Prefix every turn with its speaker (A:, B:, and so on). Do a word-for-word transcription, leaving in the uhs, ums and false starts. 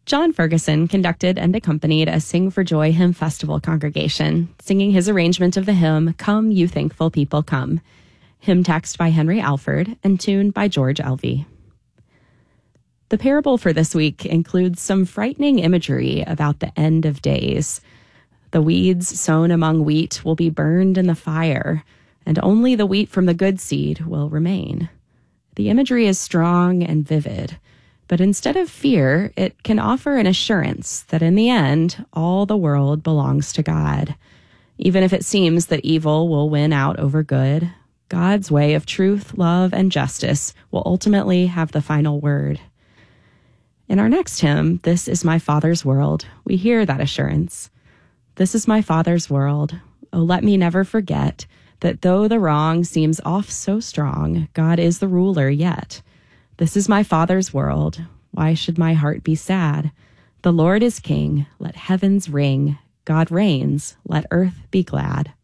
A: John Ferguson conducted and accompanied a Sing for Joy Hymn Festival congregation, singing his arrangement of the hymn, Come, You Thankful People, Come. Hymn text by Henry Alford and tune by George Elvey. The parable for this week includes some frightening imagery about the end of days. The weeds sown among wheat will be burned in the fire, and only the wheat from the good seed will remain. The imagery is strong and vivid, but instead of fear, it can offer an assurance that in the end, all the world belongs to God. Even if it seems that evil will win out over good, God's way of truth, love, and justice will ultimately have the final word. In our next hymn, This Is My Father's World, we hear that assurance. This is my Father's world. Oh, let me never forget that though the wrong seems oft so strong, God is the ruler yet. This is my Father's world. Why should my heart be sad? The Lord is King. Let heavens ring. God reigns. Let earth be glad.